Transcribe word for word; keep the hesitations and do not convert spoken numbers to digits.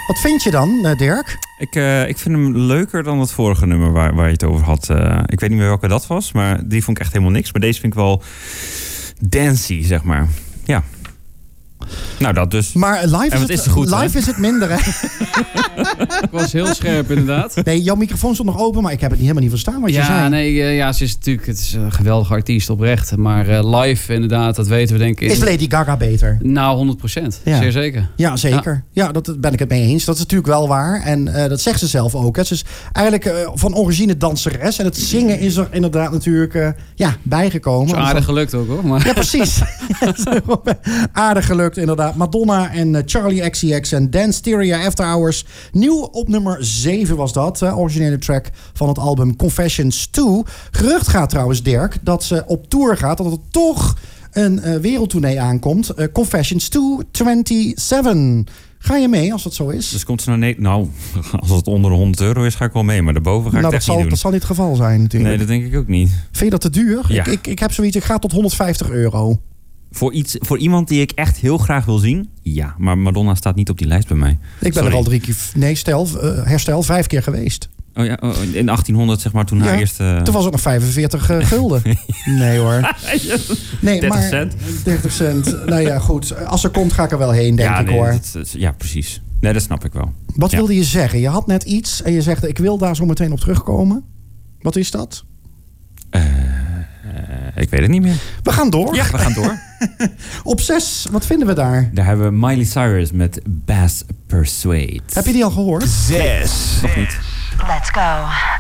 Wat vind je dan, uh, Dirk? Ik, uh, ik vind hem leuker dan het vorige nummer waar, waar je het over had. Uh, ik weet niet meer welke dat was, maar die vond ik echt helemaal niks. Maar deze vind ik wel dancey, zeg maar. Ja. Nou, dat dus. Maar live, is het, is het, goed, live is het minder, hè? Ik was heel scherp, inderdaad. Nee, jouw microfoon stond nog open, maar ik heb het niet helemaal niet verstaan wat je ja, zei. Nee, uh, ja, ze is natuurlijk het is een geweldige artiest, oprecht. Maar uh, live, inderdaad, dat weten we denk ik. Is Lady Gaga beter? Nou, honderd procent. Ja. Zeer zeker. Ja, zeker. Ja. ja, dat ben ik het mee eens. Dat is natuurlijk wel waar. En uh, dat zegt ze zelf ook. Hè. Ze is eigenlijk uh, van origine danseres. En het zingen is er inderdaad natuurlijk uh, ja, bijgekomen. Zo aardig gelukt ook, hoor. Maar... Ja, precies. Aardig gelukt, inderdaad. Madonna en uh, Charlie X C X en Danceteria After Hours. Nieuw op nummer zeven was dat. Uh, originele track van het album Confessions twee. Gerucht gaat trouwens, Dirk, dat ze op tour gaat. Dat er toch een uh, wereldtournee aankomt. Uh, Confessions twee eenentwintig. Ga je mee als dat zo is? Dus komt ze nou nee? Nou, als het onder de honderd euro is, ga ik wel mee. Maar daarboven ga ik nou, het echt dat zal, niet doen. Dat zal niet het geval zijn natuurlijk. Nee, dat denk ik ook niet. Vind je dat te duur? Ja. Ik, ik, ik heb zoiets, ik ga tot honderdvijftig euro. Voor, iets, voor iemand die ik echt heel graag wil zien? Ja, maar Madonna staat niet op die lijst bij mij. Ik ben Sorry. er al drie keer, nee stel, uh, herstel, vvijf keer geweest. Oh ja, oh, in achttienhonderd zeg maar, toen ja, haar eerste... Toen was het nog vijfenveertig uh, gulden. Nee hoor. Nee, dertig maar, cent. dertig cent. Nou ja, goed. Als er komt, ga ik er wel heen, denk ja, ik nee, hoor. Dat, dat, ja, precies. Nee, dat snap ik wel. Wat ja. wilde je zeggen? Je had net iets en je zegt, ik wil daar zo meteen op terugkomen. Wat is dat? Uh, uh, ik weet het niet meer. We gaan door. Ja, we gaan door. Op zes, wat vinden we daar? Daar hebben we Miley Cyrus met Bass Persuade. Heb je die al gehoord? Zes. Nog niet. Let's go.